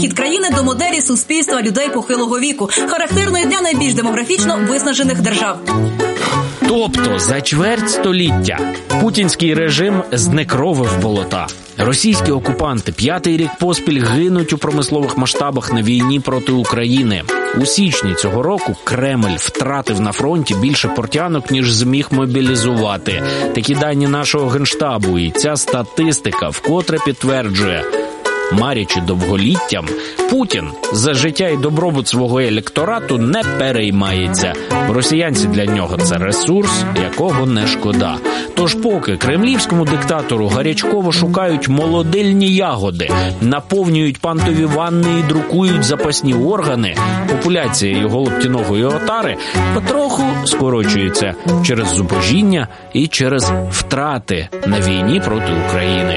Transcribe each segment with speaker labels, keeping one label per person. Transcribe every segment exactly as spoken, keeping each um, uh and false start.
Speaker 1: перехід країни до моделі суспільства людей похилого віку, характерної для найбільш демографічно виснажених держав.
Speaker 2: Тобто за чверть століття путінський режим знекровив болота. Російські окупанти п'ятий рік поспіль гинуть у промислових масштабах на війні проти України. У січні цього року Кремль втратив на фронті більше портянок, ніж зміг мобілізувати. Такі дані нашого Генштабу, і ця статистика вкотре підтверджує: марячи довголіттям, Путін за життя і добробут свого електорату не переймається. Росіянці для нього – це ресурс, якого не шкода. Тож поки кремлівському диктатору гарячково шукають молодильні ягоди, наповнюють пантові ванни і друкують запасні органи, популяція його лоптяної отари потроху скорочується через зубожіння і через втрати на війні проти України.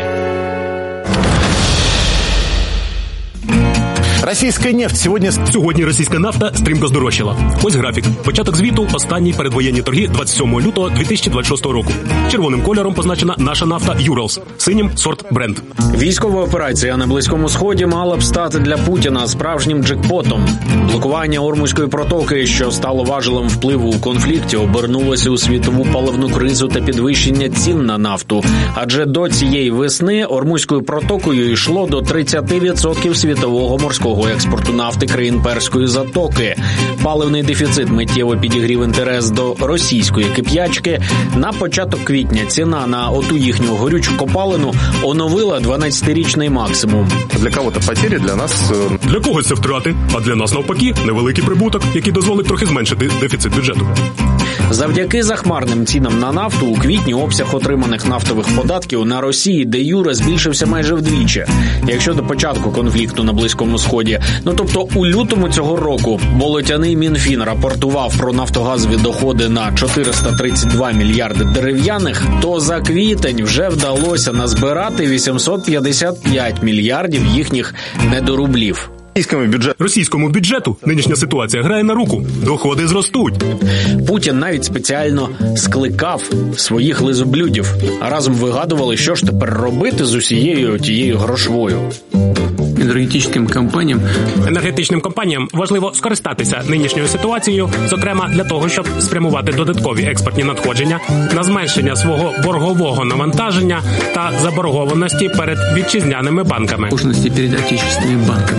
Speaker 3: Російська нефть сьогодні...
Speaker 4: Сьогодні російська нафта стрімко здорожчала. Ось графік. Початок звіту, останні передвоєнні торги двадцять сьомого лютого дві тисячі двадцять шостого року. Червоним кольором позначена наша нафта Юралс, синім сорт Бренд.
Speaker 2: Військова операція на Близькому Сході мала б стати для Путіна справжнім джекпотом. Блокування Ормузької протоки, що стало важелем впливу у конфлікті, обернулося у світову паливну кризу та підвищення цін на нафту. Адже до цієї весни Ормузькою протокою йшло до тридцять відсотків світового морського експорту нафти країн Перської затоки. Паливний дефіцит миттєво підігрів інтерес до російської кип'ячки. На початок квітня ціна на оту їхню горючу копалину оновила дванадцятирічний максимум.
Speaker 3: Для кого-то потери, для нас...
Speaker 4: Для когось це втрати, а для нас навпаки невеликий прибуток, який дозволить трохи зменшити дефіцит бюджету.
Speaker 2: Завдяки захмарним цінам на нафту у квітні обсяг отриманих нафтових податків на Росії де юре збільшився майже вдвічі. Якщо до початку конфлікту на Близькому Сході, ну тобто у лютому цього року, болотяний Мінфін рапортував про нафтогазові доходи на чотириста тридцять два мільярди дерев'яних, то за квітень вже вдалося назбирати вісімсот п'ятдесят п'ять мільярдів їхніх недорублів.
Speaker 4: Російському бюджету. Російському бюджету нинішня ситуація грає на руку. Доходи зростуть.
Speaker 2: Путін навіть спеціально скликав своїх лизоблюдів, а разом вигадували, що ж тепер робити з усією тією грошовою.
Speaker 5: Енергетичним компаніям
Speaker 4: енергетичним компаніям важливо скористатися нинішньою ситуацією, зокрема для того, щоб спрямувати додаткові експортні надходження на зменшення свого боргового навантаження та заборгованості перед вітчизняними банками.
Speaker 5: Можливості перед отечественними банками.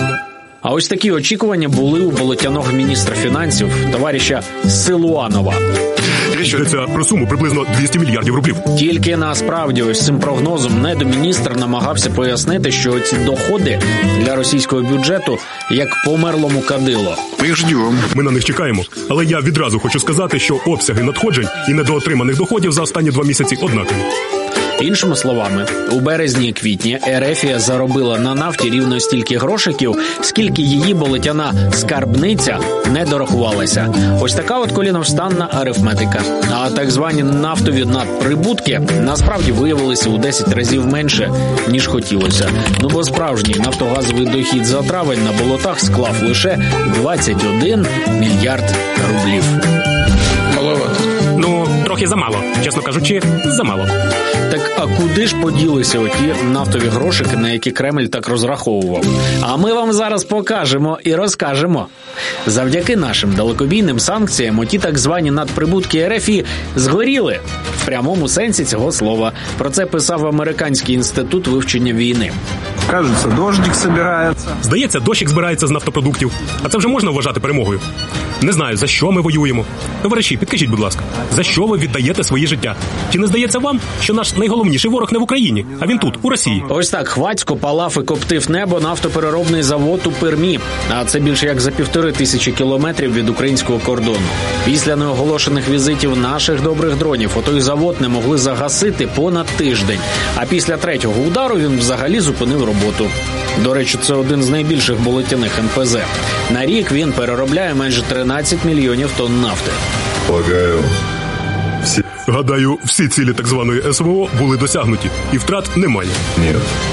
Speaker 2: А ось такі очікування були у болотяного міністра фінансів, товариша Силуанова.
Speaker 4: Йдеться про суму приблизно двісті мільярдів рублів.
Speaker 2: Тільки насправді ось цим прогнозом недоміністр намагався пояснити, що ці доходи для російського бюджету як померлому кадило.
Speaker 4: Ми їх ждемо. Ми на них чекаємо. Але я відразу хочу сказати, що обсяги надходжень і недоотриманих доходів за останні два місяці однакові.
Speaker 2: Іншими словами, у березні і квітні Ерефія заробила на нафті рівно стільки грошиків, скільки її болотяна скарбниця не дорахувалася. Ось така от коліновстанна арифметика. А так звані нафтові надприбутки насправді виявилися у десять разів менше, ніж хотілося. Ну бо справжній нафтогазовий дохід за травень на болотах склав лише двадцять один мільярд рублів.
Speaker 4: Маловато. Ну, трохи замало. Чесно кажучи, замало.
Speaker 2: Так а куди ж поділися оті нафтові грошики, на які Кремль так розраховував? А ми вам зараз покажемо і розкажемо. Завдяки нашим далекобійним санкціям оті так звані надприбутки РФ згоріли. В прямому сенсі цього слова. Про це писав Американський інститут вивчення війни.
Speaker 6: Кажеться, дощик збирається.
Speaker 4: Здається, дощик збирається з нафтопродуктів. А це вже можна вважати перемогою? Не знаю, за що ми воюємо. Товариші, підкажіть, будь ласка, за що ви віддаєте свої життя? Чи не здається вам, що наш найголовніший ворог не в Україні, а він тут, у Росії?
Speaker 2: Ось так хвацько палав і коптив небо нафтопереробний завод у Пермі. А це більше як за півтори тисячі кілометрів від українського кордону. Після неоголошених візитів наших добрих дронів отой завод не могли загасити понад тиждень. А після третього удару він взагалі зупинив роботу. До речі, це один з найбільших болотяних ен пе зет. На рік він переробляє майже тринадцять мільйонів тонн нафти.
Speaker 7: Полагаю,
Speaker 4: всі... Гадаю, всі цілі так званої ес ве о були досягнуті, і втрат немає.
Speaker 7: Ні.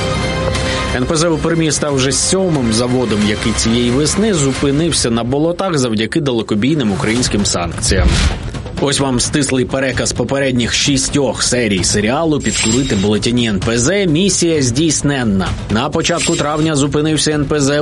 Speaker 2: ен пе зет у Пермі став вже сьомим заводом, який цієї весни зупинився на болотах завдяки далекобійним українським санкціям. Ось вам стислий переказ попередніх шістьох серій серіалу «Підкурити болотяні ен пе зет. Місія здійсненна». На початку травня зупинився ен пе зет